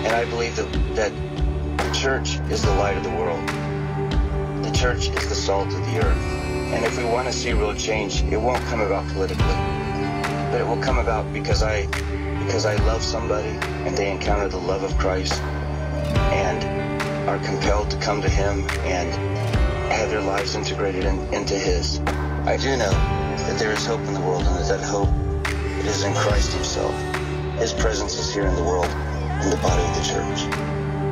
And I believe that the church is the light of the world. The church is the salt of the earth. And if we want to see real change, it won't come about politically. But it will come about because I love somebody and they encounter the love of Christ and are compelled to come to him and have their lives integrated into his. I do know that there is hope in the world, and that hope is in Christ himself. His presence is here in the world, in the body of the church.